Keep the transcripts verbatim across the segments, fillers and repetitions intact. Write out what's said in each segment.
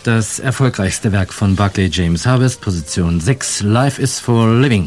Das erfolgreichste Werk von Barclay James Harvest, Position sechs, Life is for Living.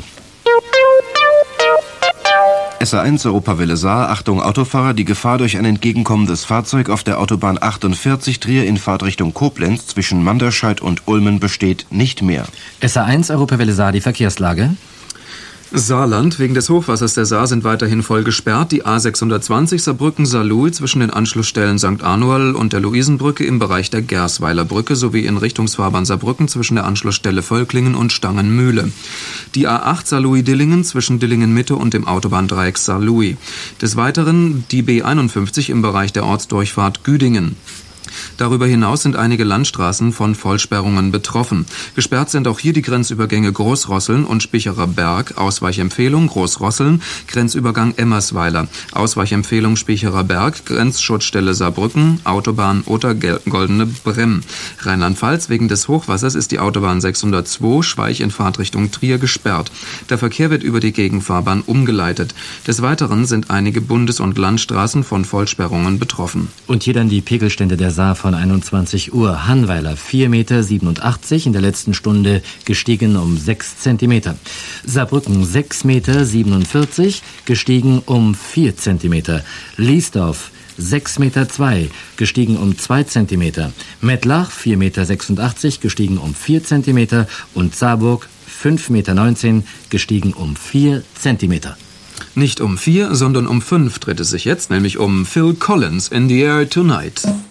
S A eins Europawelle Saar, Achtung Autofahrer, die Gefahr durch ein entgegenkommendes Fahrzeug auf der Autobahn achtundvierzig Trier in Fahrtrichtung Koblenz zwischen Manderscheid und Ulmen besteht nicht mehr. S A eins Europawelle Saar, die Verkehrslage. Saarland. Wegen des Hochwassers der Saar sind weiterhin voll gesperrt. Die A sechshundertzwanzig Saarbrücken-Saarlouis zwischen den Anschlussstellen Sankt Anual und der Luisenbrücke im Bereich der Gersweiler Brücke sowie in Richtungsfahrbahn Saarbrücken zwischen der Anschlussstelle Völklingen und Stangenmühle. Die A acht Saarlouis-Dillingen zwischen Dillingen-Mitte und dem Autobahndreieck Saarlouis. Des Weiteren die B einundfünfzig im Bereich der Ortsdurchfahrt Güdingen. Darüber hinaus sind einige Landstraßen von Vollsperrungen betroffen. Gesperrt sind auch hier die Grenzübergänge Großrosseln und Spicherer Berg. Ausweichempfehlung Großrosseln, Grenzübergang Emmersweiler. Ausweichempfehlung Spicherer Berg, Grenzschutzstelle Saarbrücken, Autobahn Otter-Goldene Bremm. Rheinland-Pfalz, wegen des Hochwassers ist die Autobahn sechshundertzwei Schweich in Fahrtrichtung Trier gesperrt. Der Verkehr wird über die Gegenfahrbahn umgeleitet. Des Weiteren sind einige Bundes- und Landstraßen von Vollsperrungen betroffen. Und hier dann die Pegelstände der Saar von einundzwanzig Uhr. Hannweiler vier Meter siebenundachtzig, in der letzten Stunde gestiegen um sechs Zentimeter. Saarbrücken sechs Meter siebenundvierzig, gestiegen um vier Zentimeter. Liesdorf sechs Meter zwei, gestiegen um zwei Zentimeter. Mettlach vier Meter sechsundachtzig, gestiegen um vier Zentimeter. Und Saarburg fünf Meter neunzehn, gestiegen um vier Zentimeter. Nicht um vier, sondern um fünf dreht es sich jetzt, nämlich um Phil Collins, In the Air Tonight.